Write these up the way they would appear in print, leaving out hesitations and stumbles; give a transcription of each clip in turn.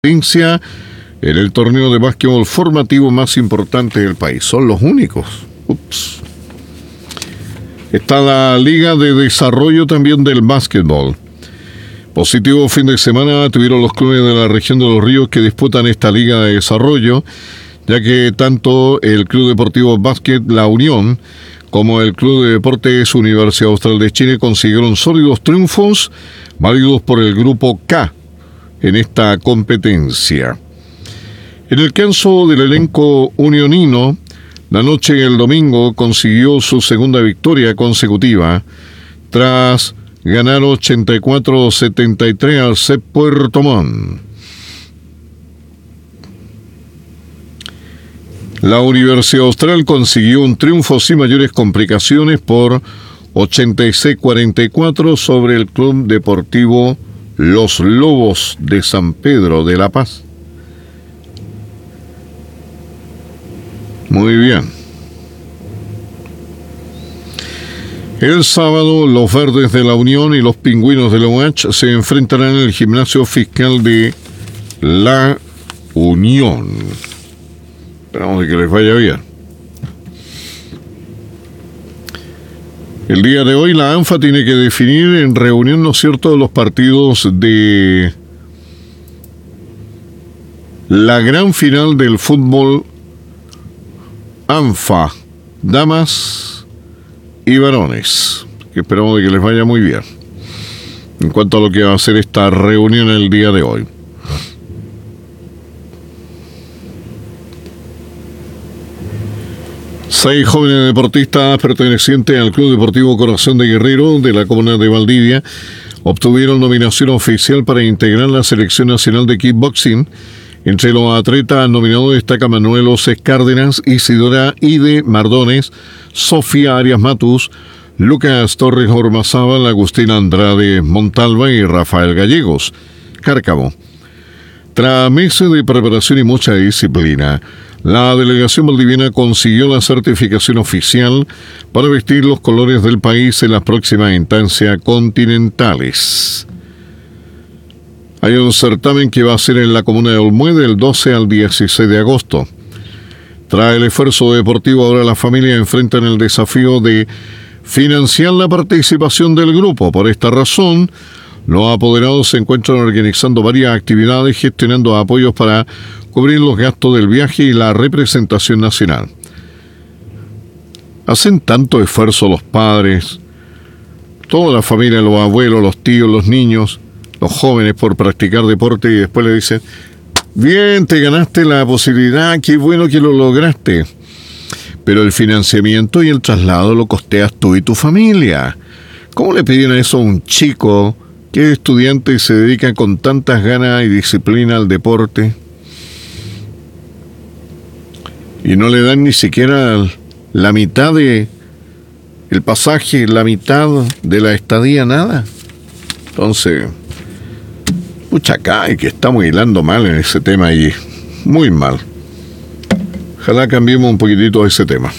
en el torneo de básquetbol formativo más importante del país. Son los únicos. Está la Liga de Desarrollo también del básquetbol. Positivo fin de semana tuvieron los clubes de la región de Los Ríos que disputan esta Liga de Desarrollo, ya que tanto el Club Deportivo Básquet La Unión como el Club de Deportes Universidad Austral de Chile consiguieron sólidos triunfos válidos por el Grupo K en esta competencia. En el caso del elenco unionino, la noche del domingo consiguió su segunda victoria consecutiva tras ganar 84-73 al CEP Puerto Montt. La Universidad Austral consiguió un triunfo sin mayores complicaciones por 86-44 sobre el Club Deportivo Los Lobos de San Pedro de La Paz. Muy bien. El sábado, los Verdes de la Unión y los Pingüinos de la UH se enfrentarán en el gimnasio fiscal de La Unión. Esperamos que les vaya bien. El día de hoy la ANFA tiene que definir en reunión, ¿no es cierto?, los partidos de la gran final del fútbol ANFA, damas y varones, que esperamos que les vaya muy bien en cuanto a lo que va a ser esta reunión el día de hoy. Seis jóvenes deportistas pertenecientes al Club Deportivo Corazón de Guerrero de la comuna de Valdivia obtuvieron nominación oficial para integrar la Selección Nacional de Kickboxing. Entre los atletas nominados destaca Manuel Oces Cárdenas, Isidora Ide Mardones, Sofía Arias Matus, Lucas Torres Ormazábal, Agustín Andrade Montalva y Rafael Gallegos Cárcamo. Tras meses de preparación y mucha disciplina, la delegación valdiviana consiguió la certificación oficial para vestir los colores del país en las próximas instancias continentales. Hay un certamen que va a ser en la comuna de Olmué del 12 al 16 de agosto. Tras el esfuerzo deportivo, ahora las familias enfrentan el desafío de financiar la participación del grupo. Por esta razón, los apoderados se encuentran organizando varias actividades, gestionando apoyos para cubrir los gastos del viaje y la representación nacional. Hacen tanto esfuerzo los padres, toda la familia, los abuelos, los tíos, los niños, los jóvenes por practicar deporte y después le dicen: bien, te ganaste la posibilidad, qué bueno que lo lograste, pero el financiamiento y el traslado lo costeas tú y tu familia. ¿Cómo le piden eso a un chico que es estudiante y se dedica con tantas ganas y disciplina al deporte? Y no le dan ni siquiera la mitad de el pasaje, la mitad de la estadía, nada. Entonces, pucha, acá y que estamos hilando mal en ese tema y muy mal. Ojalá cambiemos un poquitito ese tema.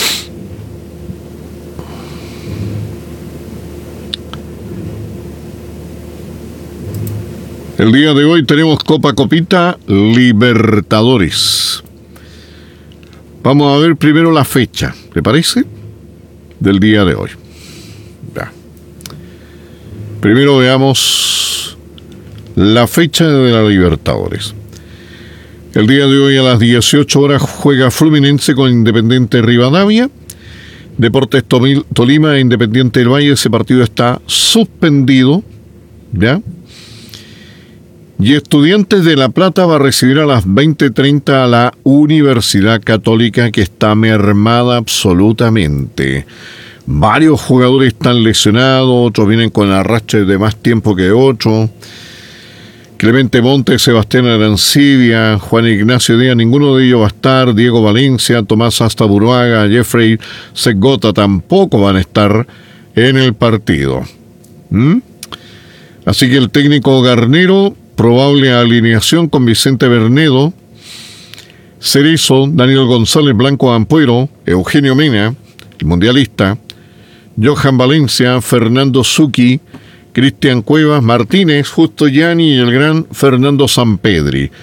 El día de hoy tenemos Copa Copita Libertadores. Vamos a ver primero la fecha, ¿te parece? Del día de hoy. Ya. Primero veamos la fecha de la Libertadores. El día de hoy a las 18 horas juega Fluminense con Independiente Rivadavia. Deportes Tolima e Independiente del Valle. Ese partido está suspendido. ¿Ya? Y Estudiantes de La Plata va a recibir a las 20:30 a la Universidad Católica, que está mermada absolutamente. Varios jugadores están lesionados, otros vienen con arrastre de más tiempo que otros. Clemente Montes, Sebastián Arancibia, Juan Ignacio Díaz, ninguno de ellos va a estar. Diego Valencia, Tomás Astaburuaga, Jeffrey Segota tampoco van a estar en el partido. Así que el técnico Garnero, probable alineación con Vicente Bernedo, Cerezo, Daniel González Blanco Ampuero, Eugenio Mena, el mundialista, Johan Valencia, Fernando Zucchi, Cristian Cuevas Martínez, Justo Yani y el gran Fernando Sampedri.